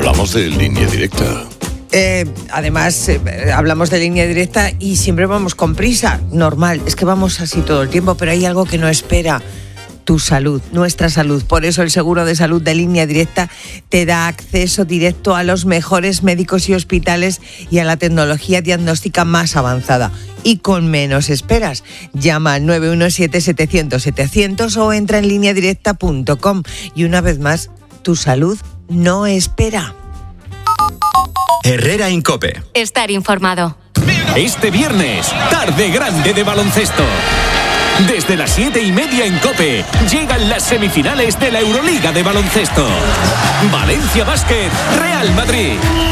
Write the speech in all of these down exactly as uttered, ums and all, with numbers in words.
hablamos de Línea Directa. Eh, además, eh, hablamos de Línea Directa y siempre vamos con prisa. Normal, es que vamos así todo el tiempo, pero hay algo que no espera. Tu salud, nuestra salud. Por eso el seguro de salud de Línea Directa te da acceso directo a los mejores médicos y hospitales y a la tecnología diagnóstica más avanzada. Y con menos esperas. Llama al nueve uno siete, setecientos, setecientos o entra en línea directa punto com. Y una vez más, tu salud no espera. Herrera en COPE. Estar informado. Este viernes, tarde grande de baloncesto. Desde las siete y media en COPE llegan las semifinales de la Euroliga de baloncesto. Valencia Basket, Real Madrid.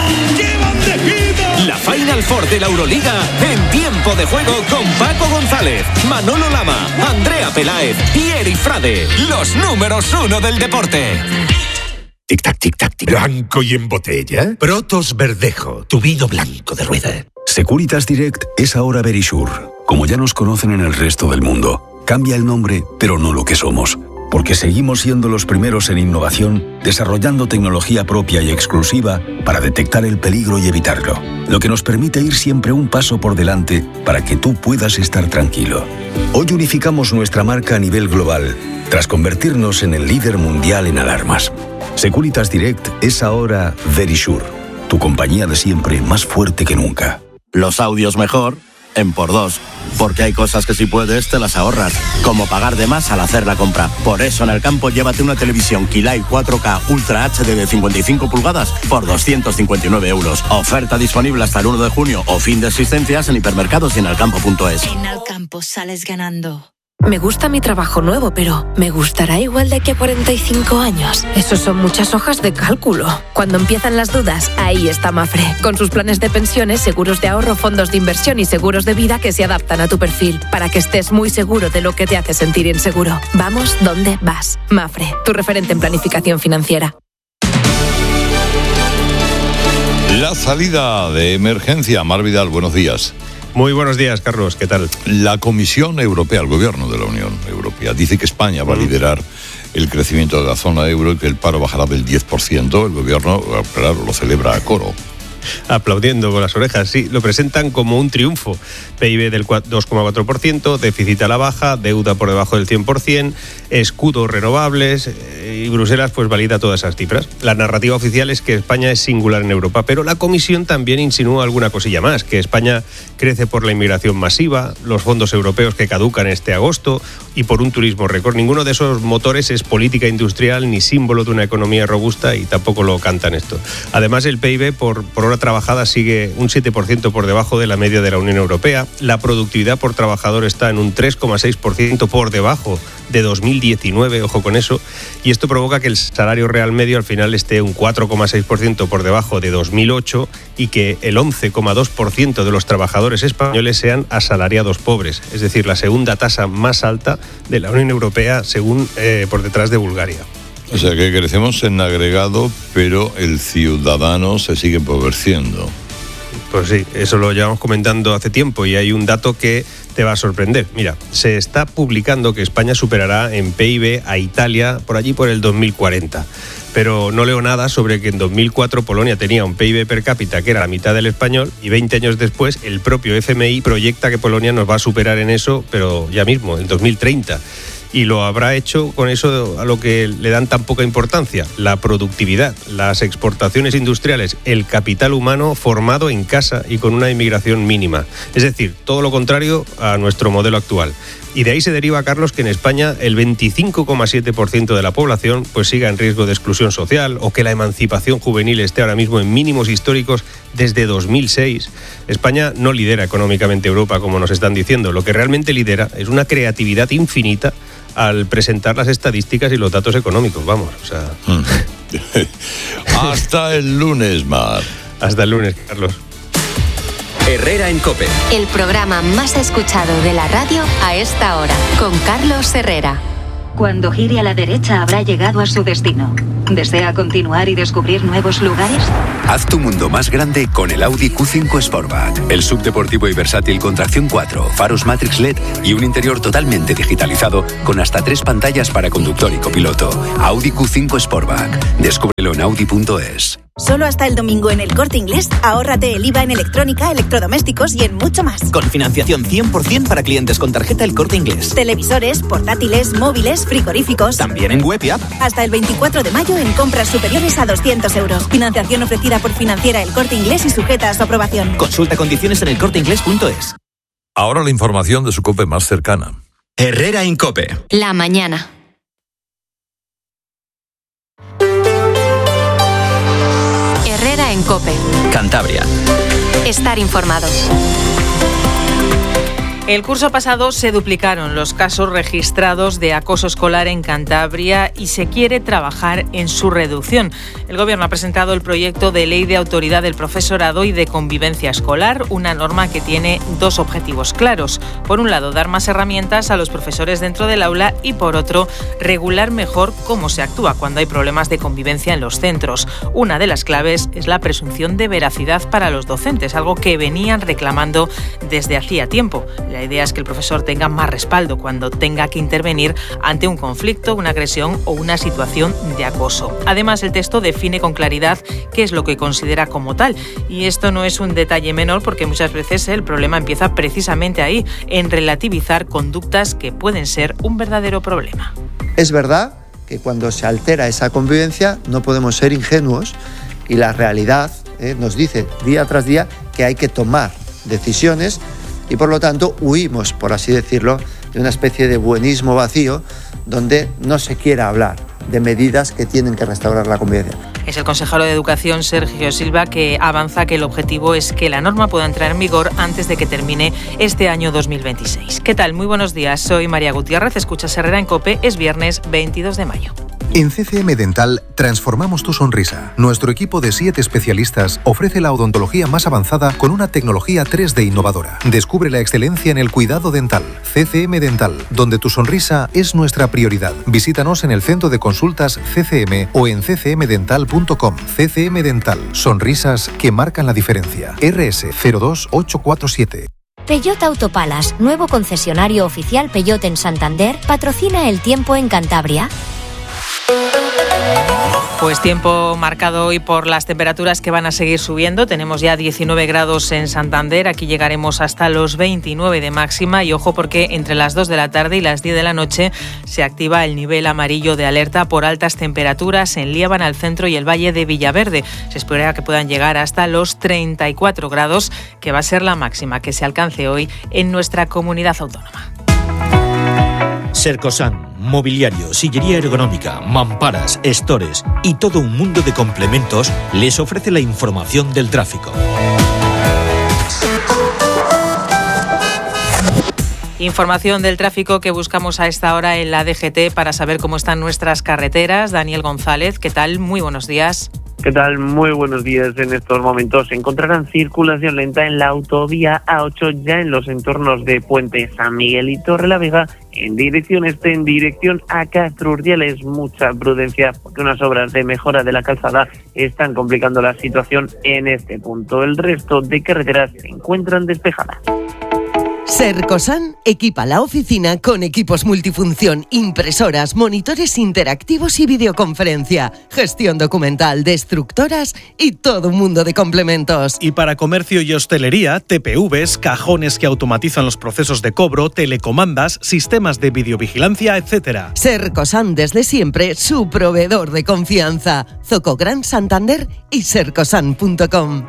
La Final Four de la Euroliga en tiempo de juego con Paco González, Manolo Lama, Andrea Peláez y Eri Frade, los números uno del deporte. Tic-tac, tic-tac, tic. ¿Blanco y en botella? Protos Verdejo, tu vino blanco de rueda. Securitas Direct es ahora Verisure. Como ya nos conocen en el resto del mundo, cambia el nombre, pero no lo que somos. Porque seguimos siendo los primeros en innovación, desarrollando tecnología propia y exclusiva para detectar el peligro y evitarlo. Lo que nos permite ir siempre un paso por delante para que tú puedas estar tranquilo. Hoy unificamos nuestra marca a nivel global, tras convertirnos en el líder mundial en alarmas. Securitas Direct es ahora Verisure, tu compañía de siempre más fuerte que nunca. Los audios mejor en por dos, porque hay cosas que si puedes te las ahorras, como pagar de más al hacer la compra. Por eso en el campo llévate una televisión Kilai cuatro K Ultra H D de cincuenta y cinco pulgadas por doscientos cincuenta y nueve euros. Oferta disponible hasta el uno de junio o fin de existencias en hipermercados y en alcampo punto es. En Alcampo sales ganando. Me gusta mi trabajo nuevo, pero ¿me gustará igual de aquí a cuarenta y cinco años? Eso son muchas hojas de cálculo. Cuando empiezan las dudas, ahí está Mafre, con sus planes de pensiones, seguros de ahorro, fondos de inversión y seguros de vida que se adaptan a tu perfil, para que estés muy seguro de lo que te hace sentir inseguro. Vamos donde vas. Mafre, tu referente en planificación financiera. La salida de emergencia. Mar Vidal, buenos días. Muy buenos días, Carlos. ¿Qué tal? La Comisión Europea, el gobierno de la Unión Europea, dice que España va a liderar el crecimiento de la zona euro y que el paro bajará del diez por ciento. El gobierno, claro, lo celebra a coro. Aplaudiendo con las orejas, sí, lo presentan como un triunfo. P I B del dos coma cuatro por ciento, déficit a la baja, deuda por debajo del cien por ciento, escudos renovables, y Bruselas pues valida todas esas cifras. La narrativa oficial es que España es singular en Europa, pero la Comisión también insinúa alguna cosilla más, que España crece por la inmigración masiva, los fondos europeos que caducan este agosto y por un turismo récord. Ninguno de esos motores es política industrial ni símbolo de una economía robusta y tampoco lo cantan esto. Además, el P I B por, por hora trabajada sigue un siete por ciento por debajo de la media de la Unión Europea. La productividad por trabajador está en un tres coma seis por ciento por debajo de dos mil diecinueve, ojo con eso, y esto provoca que el salario real medio al final esté un cuatro coma seis por ciento por debajo de dos mil ocho y que el once coma dos por ciento de los trabajadores españoles sean asalariados pobres, es decir, la segunda tasa más alta de la Unión Europea, según eh, por detrás de Bulgaria. O sea que crecemos en agregado, pero el ciudadano se sigue empobreciendo. Pues sí, eso lo llevamos comentando hace tiempo y hay un dato que te va a sorprender. Mira, se está publicando que España superará en P I B a Italia por allí por el dos mil cuarenta. Pero no leo nada sobre que en dos mil cuatro Polonia tenía un P I B per cápita que era la mitad del español y veinte años después el propio F M I proyecta que Polonia nos va a superar en eso, pero ya mismo, en dos mil treinta. Y lo habrá hecho con eso a lo que le dan tan poca importancia, la productividad, las exportaciones industriales, el capital humano formado en casa y con una inmigración mínima. Es decir, todo lo contrario a nuestro modelo actual. Y de ahí se deriva, Carlos, que en España el veinticinco coma siete por ciento de la población pues siga en riesgo de exclusión social o que la emancipación juvenil esté ahora mismo en mínimos históricos desde dos mil seis. España no lidera económicamente Europa, como nos están diciendo. Lo que realmente lidera es una creatividad infinita al presentar las estadísticas y los datos económicos, vamos, o sea... Hasta el lunes, Mar. Hasta el lunes, Carlos. Herrera en COPE. El programa más escuchado de la radio a esta hora, con Carlos Herrera. Cuando gire a la derecha habrá llegado a su destino. ¿Desea continuar y descubrir nuevos lugares? Haz tu mundo más grande con el Audi Q cinco Sportback. El subdeportivo y versátil con tracción cuatro, faros Matrix L E D y un interior totalmente digitalizado con hasta tres pantallas para conductor y copiloto. Audi Q cinco Sportback. Descúbrelo en audi punto es. Solo hasta el domingo en El Corte Inglés, ahórrate el I V A en electrónica, electrodomésticos y en mucho más. Con financiación cien por ciento para clientes con tarjeta El Corte Inglés. Televisores, portátiles, móviles, frigoríficos. También en web y app. Hasta el veinticuatro de mayo en compras superiores a doscientos euros. Financiación ofrecida por Financiera El Corte Inglés y sujeta a su aprobación. Consulta condiciones en el corte inglés punto es. Ahora la información de su COPE más cercana. Herrera Incope. La mañana. Herrera en COPE. Cantabria. Estar informado. El curso pasado se duplicaron los casos registrados de acoso escolar en Cantabria y se quiere trabajar en su reducción. El Gobierno ha presentado el proyecto de Ley de Autoridad del Profesorado y de Convivencia Escolar, una norma que tiene dos objetivos claros. Por un lado, dar más herramientas a los profesores dentro del aula y, por otro, regular mejor cómo se actúa cuando hay problemas de convivencia en los centros. Una de las claves es la presunción de veracidad para los docentes, algo que venían reclamando desde hacía tiempo. La idea es que el profesor tenga más respaldo cuando tenga que intervenir ante un conflicto, una agresión o una situación de acoso. Además, el texto define con claridad qué es lo que considera como tal. Y esto no es un detalle menor porque muchas veces el problema empieza precisamente ahí, en relativizar conductas que pueden ser un verdadero problema. Es verdad que cuando se altera esa convivencia no podemos ser ingenuos y la realidad eh, nos dice día tras día que hay que tomar decisiones. Y por lo tanto huimos, por así decirlo, de una especie de buenismo vacío donde no se quiera hablar de medidas que tienen que restaurar la convivencia. Es el consejero de Educación, Sergio Silva, que avanza que el objetivo es que la norma pueda entrar en vigor antes de que termine este año dos mil veintiséis. ¿Qué tal? Muy buenos días, soy María Gutiérrez, escuchas Herrera en COPE, es viernes veintidós de mayo. En C C M Dental transformamos tu sonrisa. Nuestro equipo de siete especialistas ofrece la odontología más avanzada con una tecnología tres D innovadora. Descubre la excelencia en el cuidado dental. C C M Dental, donde tu sonrisa es nuestra prioridad. Visítanos en el centro de consultas C C M o en c c m dental punto com. C C M Dental, sonrisas que marcan la diferencia. R S cero dos ocho cuatro siete. Peugeot Autopalas, nuevo concesionario oficial Peugeot en Santander, patrocina el tiempo en Cantabria. Pues tiempo marcado hoy por las temperaturas que van a seguir subiendo. Tenemos ya diecinueve grados en Santander, aquí llegaremos hasta los veintinueve de máxima y ojo porque entre las dos de la tarde y las diez de la noche se activa el nivel amarillo de alerta por altas temperaturas en Líbana, el centro y el valle de Villaverde. Se espera que puedan llegar hasta los treinta y cuatro grados, que va a ser la máxima que se alcance hoy en nuestra comunidad autónoma. Sercosan, mobiliario, sillería ergonómica, mamparas, estores y todo un mundo de complementos les ofrece la información del tráfico. Información del tráfico que buscamos a esta hora en la D G T para saber cómo están nuestras carreteras. Daniel González, ¿qué tal? Muy buenos días. ¿Qué tal? Muy buenos días. En estos momentos se encontrarán circulación lenta en la autovía A ocho ya en los entornos de Puente San Miguel y Torrelavega en dirección este, en dirección a Castro Urdiales. Mucha prudencia porque unas obras de mejora de la calzada están complicando la situación en este punto. El resto de carreteras se encuentran despejadas. Sercosan equipa la oficina con equipos multifunción, impresoras, monitores interactivos y videoconferencia, gestión documental, destructoras y todo un mundo de complementos. Y para comercio y hostelería, T P Vs, cajones que automatizan los procesos de cobro, telecomandas, sistemas de videovigilancia, etcétera. Sercosan desde siempre, su proveedor de confianza. Zoco Gran Santander y sercosan punto com.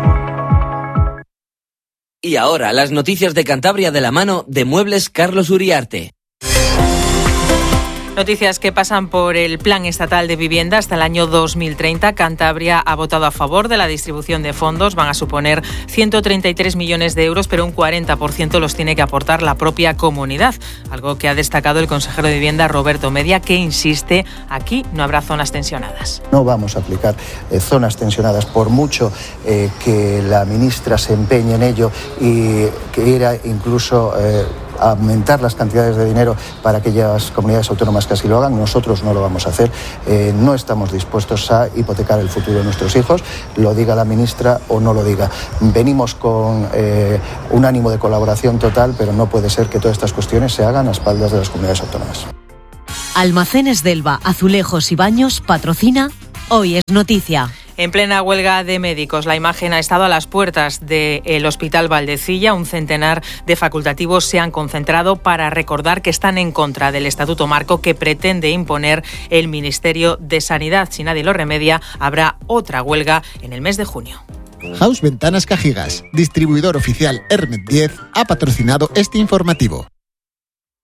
Y ahora, las noticias de Cantabria de la mano de Muebles Carlos Uriarte. Noticias que pasan por el Plan Estatal de Vivienda hasta el año dos mil treinta. Cantabria ha votado a favor de la distribución de fondos. Van a suponer ciento treinta y tres millones de euros, pero un cuarenta por ciento los tiene que aportar la propia comunidad. Algo que ha destacado el consejero de Vivienda, Roberto Media, que insiste, aquí no habrá zonas tensionadas. No vamos a aplicar eh, zonas tensionadas, por mucho eh, que la ministra se empeñe en ello y quiera incluso Eh, aumentar las cantidades de dinero para aquellas comunidades autónomas que así lo hagan. Nosotros no lo vamos a hacer. Eh, no estamos dispuestos a hipotecar el futuro de nuestros hijos, lo diga la ministra o no lo diga. Venimos con eh, un ánimo de colaboración total, pero no puede ser que todas estas cuestiones se hagan a espaldas de las comunidades autónomas. Almacenes Delva, azulejos y baños patrocina Hoy es Noticia. En plena huelga de médicos, la imagen ha estado a las puertas del Hospital Valdecilla. Un centenar de facultativos se han concentrado para recordar que están en contra del Estatuto Marco que pretende imponer el Ministerio de Sanidad. Si nadie lo remedia, habrá otra huelga en el mes de junio. House Ventanas Cajigas, distribuidor oficial Hermet diez, ha patrocinado este informativo.